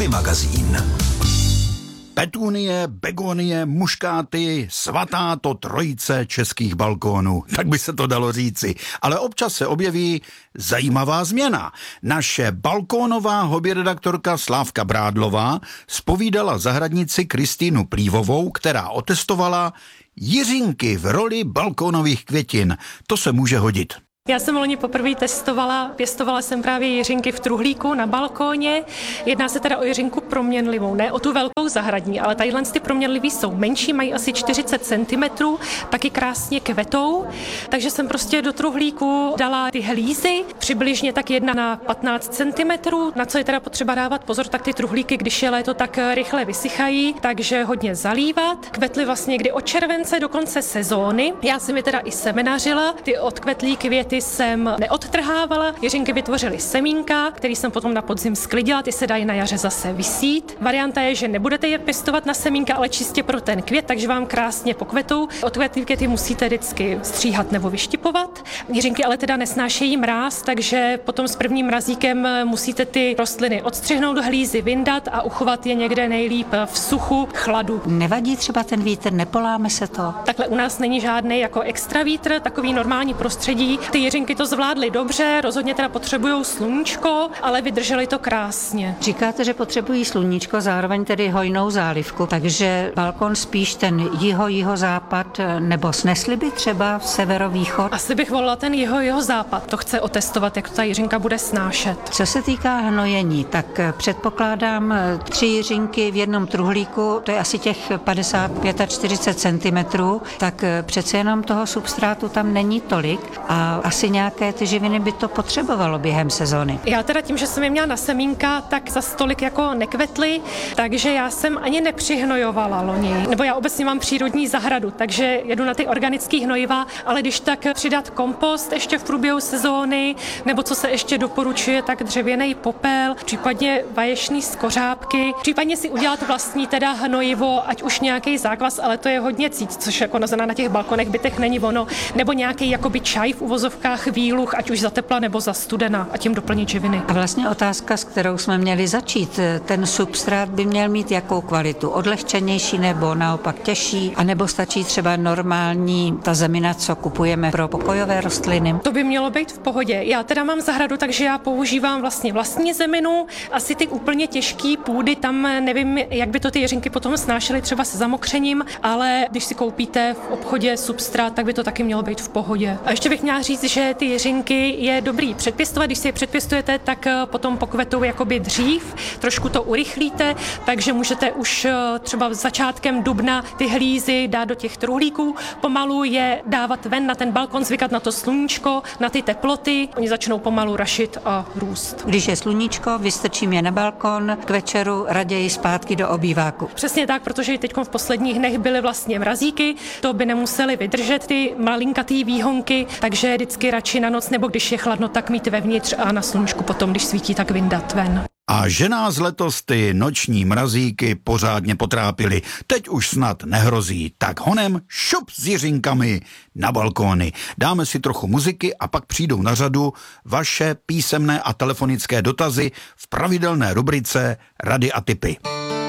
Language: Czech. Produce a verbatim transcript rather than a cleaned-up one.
Hobby magazín. Petunie, begonie, muškáty, svatá to trojice českých balkónů, tak by se to dalo říci. Ale občas se objeví zajímavá změna. Naše balkónová hobbyredaktorka Slávka Brádlová zpovídala zahradnici Kristýnu Plívovou, která otestovala jiřinky v roli balkónových květin. To se může hodit. Já jsem loni poprvé testovala, pěstovala jsem právě jiřinky v truhlíku na balkóně. Jedná se teda o jiřinku proměnlivou, ne o tu velkou zahradní, ale tadyhle ty proměnlivý jsou menší, mají asi čtyřicet centimetrů, taky krásně kvetou. Takže jsem prostě do truhlíku dala ty hlízy, přibližně tak jedna na patnáct centimetrů. Na co je teda potřeba dávat pozor, tak ty truhlíky, když je léto, tak rychle vysychají, takže hodně zalívat. Kvetly vlastně kdy od července do konce sezóny. Já jsem je teda i semenařila, ty odkvetlý květy jsem neodtrhávala, jiřinky vytvořily semínka, který jsem potom na podzim sklidila, ty se dají na jaře zase vysít. Varianta je, že nebudete je pěstovat na semínka, ale čistě pro ten květ, takže vám krásně pokvetou. Odkvetlý květy musíte vždycky stříhat nebo vyštipovat. Jiřinky ale teda nesnášejí mráz, takže potom s prvním mrazíkem musíte ty rostliny odstřihnout, hlízy vyndat a uchovat je někde nejlíp v suchu, chladu. Nevadí třeba ten vítr, nepoláme se to? Takhle u nás není žádný jako extra vítr, takový normální prostředí. Ty jiřinky to zvládly dobře, rozhodně teda potřebují sluníčko, ale vydržely to krásně. Říkáte, že potřebují sluníčko, zároveň tedy hojnou zálivku, takže balkon spíš ten jiho, jihozápad, nebo snesli by třeba severovýchod? Asi bych volila ten jiho, jihozápad. To chce otestovat, jak to ta jiřinka bude snášet. Co se týká hnojení, tak předpokládám tři jiřinky v jednom truhlíku, to je asi těch padesát čtyřicet pět centimetrů, tak přece jenom toho substrátu tam není tolik a asi nějaké ty živiny by to potřebovalo během sezony. Já teda tím, že jsem je měla na semínka, tak za stolik jako nekvetly, takže já jsem ani nepřihnojovala loni. Nebo já obecně mám přírodní zahradu, takže jedu na ty organické hnojiva, ale když tak přidat kompost ještě v průběhu sezóny, nebo co se ještě doporučuje, tak dřevěný popel, případně vaječný skořápky, případně si udělat vlastní teda hnojivo, ať už nějaký zákvas, ale to je hodně cít, což jako na, na těch balkonech bytech není ono, nebo nějaký jakoby čaj v uvozovkách výluch, ať už za tepla nebo za studena a tím doplnit živiny. A vlastně otázka, s kterou jsme měli začít, ten substrát by měl mít jakou kvalitu? Odlehčenější nebo naopak těžší? A nebo stačí třeba normální ta zemina, co kupujeme pro pokojové rostliny? To by mělo být v pohodě. Já teda mám zahradu, takže já používám vlastně vlastní zeminu. Asi ty úplně těžký půdy, tam nevím, jak by to ty jiřinky potom snášely třeba se zamokřením, ale když si koupíte v obchodě substrát, tak by to taky mělo být v pohodě. A ještě bych měla říct, že ty jiřinky je dobrý předpěstovat, když si je předpěstujete, tak potom pokvetou jakoby dřív, trošku to urychlíte, takže můžete už třeba začátkem dubna ty hlízy dát do těch truhlíků, pomalu je dávat ven na ten balkon, zvykat na to sluníčko, na ty teploty, oni začnou pomalu rašit a růst. Když je sluníčko, vystrčím je na balkon, k večeru raději zpátky do obýváku. Přesně tak, protože teď v posledních dnech byly vlastně mrazíky, to by nemuseli vydržet ty malinkatý výhonky, takže vždycky radši na noc, nebo když je chladno, tak mít vevnitř a na sluníčku potom, když svítí, tak vyndat ven. A že nás letos ty noční mrazíky pořádně potrápily, teď už snad nehrozí, tak honem šup s jiřinkami na balkóny. Dáme si trochu muziky a pak přijdou na řadu vaše písemné a telefonické dotazy v pravidelné rubrice Rady a tipy.